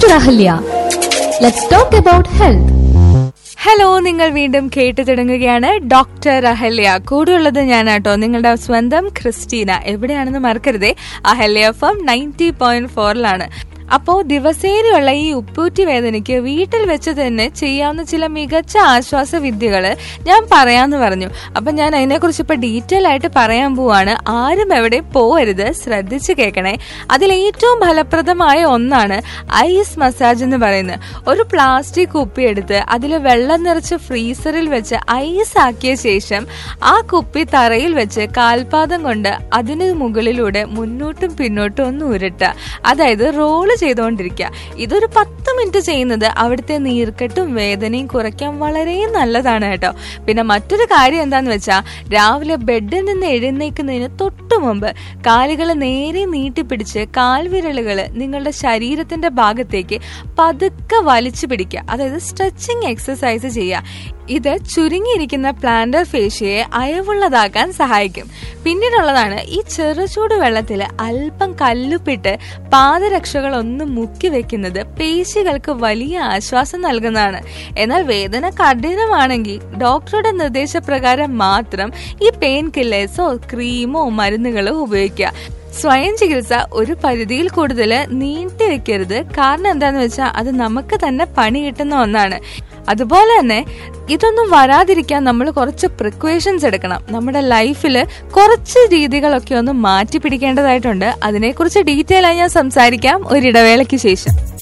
Dr. Ahalya. Let's talk about health. Hello, നിങ്ങൾ വീണ്ടും കേട്ടു തുടങ്ങുകയാണ് ഡോക്ടർ അഹല്യ. കൂടെയുള്ളത് ഞാനാട്ടോ, നിങ്ങളുടെ സ്വന്തം ക്രിസ്റ്റീന. എവിടെയാണെന്ന് മറക്കരുതേ, അഹല്യ FM 90.4 അപ്പോ ദിവസേനയുള്ള ഈ ഉപ്പൂറ്റി വേദനയ്ക്ക് വീട്ടിൽ വെച്ച് തന്നെ ചെയ്യാവുന്ന ചില മികച്ച ആശ്വാസ വിദ്യകള് ഞാൻ പറയാന്ന് പറഞ്ഞു. അപ്പൊ ഞാൻ അതിനെക്കുറിച്ച് ഇപ്പൊ ഡീറ്റെയിൽ ആയിട്ട് പറയാൻ പോവാണ്. ആരും എവിടെ പോവരുത്, ശ്രദ്ധിച്ച് കേൾക്കണേ. അതിലേറ്റവും ഫലപ്രദമായ ഒന്നാണ് ഐസ് മസാജ് എന്ന് പറയുന്നത്. ഒരു പ്ലാസ്റ്റിക് കുപ്പി എടുത്ത് അതിൽ വെള്ളം നിറച്ച് ഫ്രീസറിൽ വെച്ച് ഐസ് ആക്കിയ ശേഷം ആ കുപ്പി തറയിൽ വെച്ച് കാൽപാദം കൊണ്ട് അതിന് മുകളിലൂടെ മുന്നോട്ടും പിന്നോട്ടും ഒന്ന് ഉരുട്ടുക. അതായത് റോള് ചെയ്തുകൊണ്ടിരിക്കുക. ഇതൊരു 10 മിനിറ്റ് ചെയ്യുന്നത് അവിടുത്തെ നീർക്കെട്ടും വേദനയും കുറയ്ക്കാൻ വളരെ നല്ലതാണ് കേട്ടോ. പിന്നെ മറ്റൊരു കാര്യം എന്താന്ന് വെച്ചാൽ, രാവിലെ ബെഡിൽ നിന്ന് എഴുന്നേൽക്കുന്നതിന് തൊട്ടു മുമ്പ് കാലുകൾ നേരെ നീട്ടിപ്പിടിച്ച് കാൽവിരലുകള് നിങ്ങളുടെ ശരീരത്തിന്റെ ഭാഗത്തേക്ക് പതുക്കെ വലിച്ചു പിടിക്കുക. അതായത് സ്ട്രെച്ചിങ് എക്സസൈസ് ചെയ്യുക. ഇത് ചുരുങ്ങിയിരിക്കുന്ന പ്ലാന്റർ ഫേഷ്യയെ അയവുള്ളതാക്കാൻ സഹായിക്കും. പിന്നീടുള്ളതാണ് ഈ ചെറുചൂട് വെള്ളത്തിൽ അല്പം കല്ലുപ്പിട്ട് പാദരക്ഷകൾ ഒന്ന് മുക്കി വെക്കുന്നത് പേശികൾക്ക് വലിയ ആശ്വാസം നൽകുന്നതാണ്. എന്നാൽ വേദന കഠിനമാണെങ്കിൽ ഡോക്ടറുടെ നിർദ്ദേശപ്രകാരം മാത്രം ഈ പെയിൻ കില്ലേഴ്സോ ക്രീമോ മരുന്നുകളോ ഉപയോഗിക്കുക. സ്വയം ചികിത്സ ഒരു പരിധിയിൽ കൂടുതൽ നീട്ടിവെക്കരുത്. കാരണം എന്താന്ന് വെച്ചാൽ അത് നമുക്ക് തന്നെ പണി കിട്ടുന്ന ഒന്നാണ്. അതുപോലെ തന്നെ ഇതൊന്നും വരാതിരിക്കാൻ നമ്മൾ കുറച്ച് പ്രിക്വേഷൻസ് എടുക്കണം. നമ്മുടെ ലൈഫിൽ കുറച്ച് രീതികളൊക്കെ ഒന്ന് മാറ്റി പിടിക്കേണ്ടതായിട്ടുണ്ട്. അതിനെക്കുറിച്ച് ഡീറ്റെയിൽ ആയി ഞാൻ സംസാരിക്കാം ഒരിടവേളയ്ക്ക് ശേഷം.